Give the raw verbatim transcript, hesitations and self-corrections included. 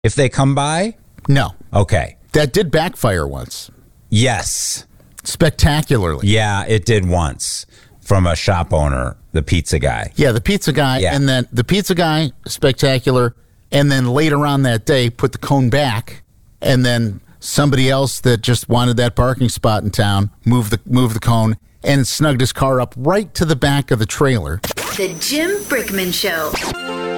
if they come by? No. Okay. That did backfire once. Yes. Spectacularly. Yeah, it did once from a shop owner, the pizza guy. Yeah, the pizza guy. Yeah. And then the pizza guy, spectacular. And then later on that day, put the cone back. And then somebody else that just wanted that parking spot in town moved the, moved the cone and snugged his car up right to the back of the trailer. The Jim Brickman Show.